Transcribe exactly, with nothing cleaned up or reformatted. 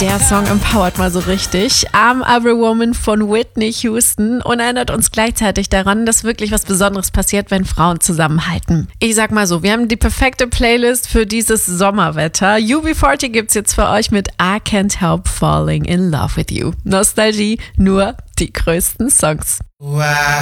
Der Song empowert mal so richtig. I'm Every Woman von Whitney Houston und erinnert uns gleichzeitig daran, dass wirklich was Besonderes passiert, wenn Frauen zusammenhalten. Ich sag mal so, wir haben die perfekte Playlist für dieses Sommerwetter. U B vierzig gibt's jetzt für euch mit I Can't Help Falling in Love with You. Nostalgie, nur die größten Songs. Wow.